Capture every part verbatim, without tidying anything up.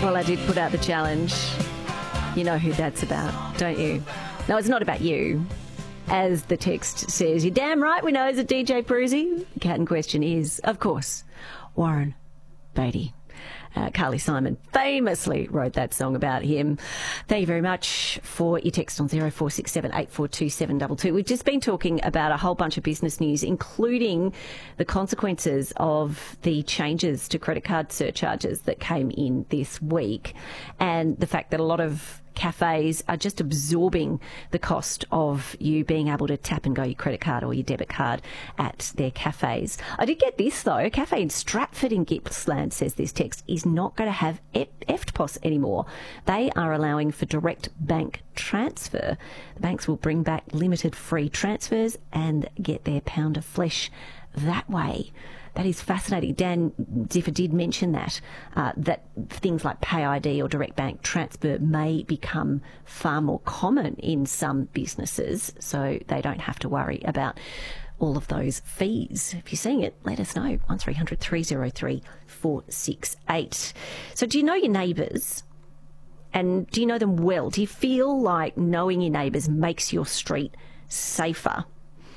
Well, I did put out the challenge. You know who that's about, don't you? No, it's not about you. As the text says, you're damn right we know it's a D J Pruzy. The cat in question is, of course, Warren Beatty. Uh, Carly Simon famously wrote that song about him. Thank you very much for your text on zero four six seven eight four two seven two two. We've just been talking about a whole bunch of business news, including the consequences of the changes to credit card surcharges that came in this week, and the fact that a lot of cafes are just absorbing the cost of you being able to tap and go your credit card or your debit card at their cafes. I did get this, though. A cafe in Stratford in Gippsland, says this text, is not going to have E F T P O S anymore. They are allowing for direct bank transfer. The banks will bring back limited free transfers and get their pound of flesh that way. That is fascinating. Dan Differ did mention that, uh, that things like Pay I D or direct bank transfer may become far more common in some businesses, so they don't have to worry about all of those fees. If you're seeing it, let us know. one three hundred three oh three four six eight. So do you know your neighbours? And do you know them well? Do you feel like knowing your neighbours makes your street safer?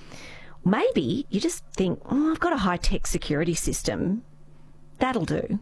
Maybe you just think, oh, I've got a high-tech security system. That'll do.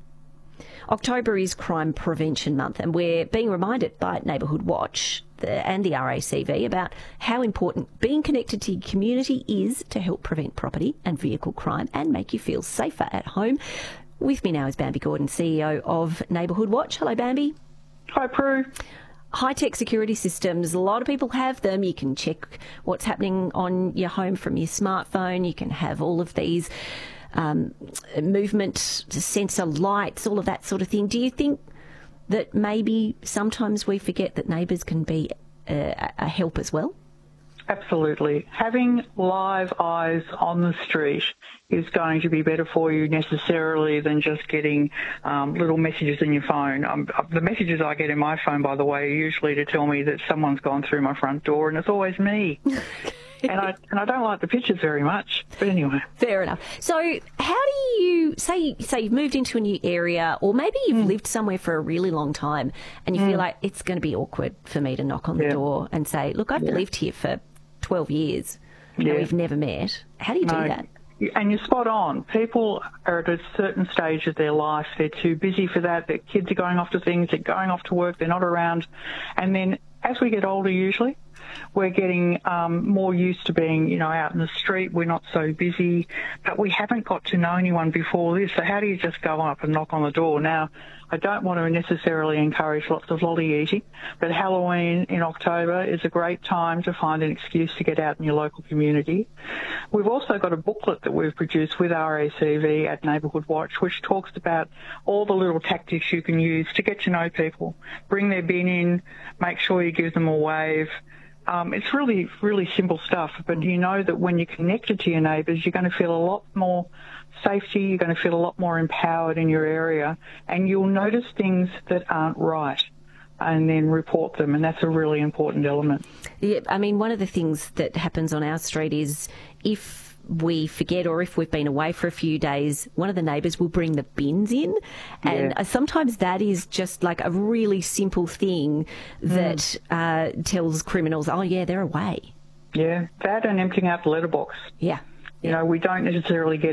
October is Crime Prevention Month, and we're being reminded by Neighbourhood Watch the, and the R A C V about how important being connected to your community is to help prevent property and vehicle crime and make you feel safer at home. With me now is Bambi Gordon, C E O of Neighbourhood Watch. Hello, Bambi. Hi, Prue. High-tech security systems, a lot of people have them. You can check what's happening on your home from your smartphone. You can have all of these um, movement sensor lights, all of that sort of thing. Do you think that maybe sometimes we forget that neighbours can be a, a help as well? Absolutely. Having live eyes on the street is going to be better for you necessarily than just getting um, little messages in your phone. Um, the messages I get in my phone, by the way, are usually to tell me that someone's gone through my front door, and it's always me. and I and I don't like the pictures very much. But anyway. Fair enough. So how do you, say say you've moved into a new area, or maybe you've mm. lived somewhere for a really long time and you mm. feel like it's going to be awkward for me to knock on the yeah. door and say, look, I've yeah. lived here for twelve years and yeah. we've never met. How do you no, do that? And you're spot on. People are at a certain stage of their life. They're too busy for that. Their kids are going off to things. They're going off to work. They're not around. And then as we get older, usually, we're getting um, more used to being, you know, out in the street. We're not so busy, but we haven't got to know anyone before this. So how do you just go up and knock on the door? Now, I don't want to necessarily encourage lots of lolly eating, but Halloween in October is a great time to find an excuse to get out in your local community. We've also got a booklet that we've produced with R A C V at Neighbourhood Watch, which talks about all the little tactics you can use to get to know people. Bring their bin in, make sure you give them a wave. Um, it's really, really simple stuff, but you know that when you're connected to your neighbours, you're going to feel a lot more safety, you're going to feel a lot more empowered in your area, and you'll notice things that aren't right and then report them, and that's a really important element. Yeah, I mean, one of the things that happens on our street is if we forget or if we've been away for a few days, one of the neighbours will bring the bins in, and yeah. sometimes that is just like a really simple thing that mm. uh, tells criminals, oh yeah, they're away. Yeah, that and emptying out the letterbox. Yeah. You know, we don't necessarily get